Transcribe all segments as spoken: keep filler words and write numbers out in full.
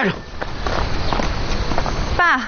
站住！ 爸。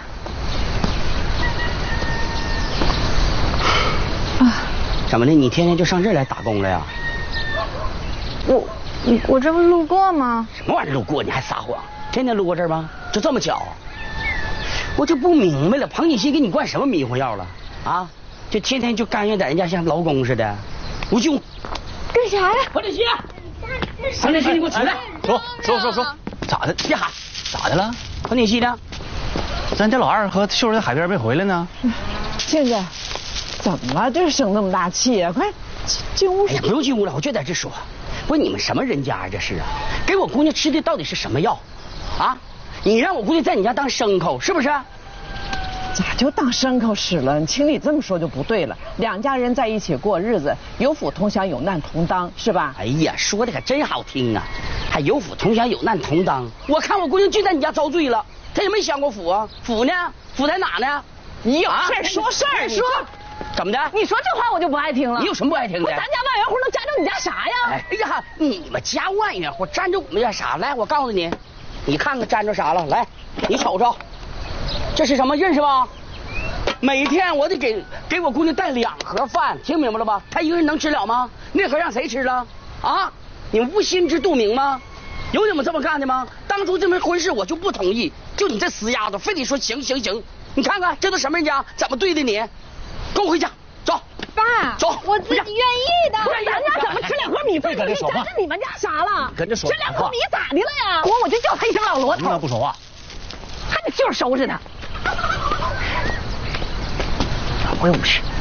啊。 怎么的？你天天就上这儿来打工了呀？ 我我这不路过吗？ 什么玩意儿路过？你还撒谎？天天路过这儿吗？就这么巧？我就不明白了，庞锦溪给你灌什么迷糊药了啊？就天天就甘愿在人家像劳工似的。吴兄， 干啥呀？ 庞锦溪，庞锦溪，你给我起来！ 说说说说，咋的？ 别喊， 咋的了？ 庞锦溪呢？ 咱家老二和秀儿在海边没回来呢。 亲家，怎么了？这生那么大气呀、啊？快进屋说。 哎呀，不用进屋了，我就在这说。不是你们什么人家啊？这是啊？给我姑娘吃的到底是什么药？啊？你让我姑娘在你家当牲口是不是？ 咋就当牲口使了？情理这么说就不对了。两家人在一起过日子，有福同享，有难同当，是吧？ 哎呀，说的可真好听啊！还有福同享，有难同当。我看我姑娘就在你家遭罪了，她也没享过福啊。福呢？福在哪呢？ 你有事说事儿， 说。怎么的？ 你说这话我就不爱听了。 你有什么不爱听的？ 咱家万元户能沾着你家啥呀？ 哎呀，你们家万元户沾着我们家啥？来，我告诉你，你看看沾着啥了？来，你瞅瞅，这是什么？认识吧？每天我得给给我姑娘带两盒饭，听明白了吧？她一个人能吃了吗？那盒让谁吃了？啊？你们不心知肚明吗？有你们这么干的吗？当初这门婚事我就不同意，就你这死丫头，非得说行行行。你看看这都什么人家，怎么对的你？跟我回家，走。 爸， 走， 我自己愿意的。 不是，咱家怎么吃两盒米饭？ 跟着说话。 这是你们家啥了？ 跟着说。 吃两盒米咋的了呀？我我就叫他一声老罗头。 能不说话？ 还得就是收拾他。 我有事。